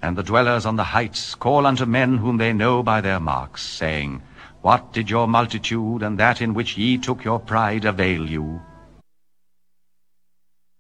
And the dwellers on the heights call unto men whom they know by their marks, saying, What did your multitude and that in which ye took your pride avail you?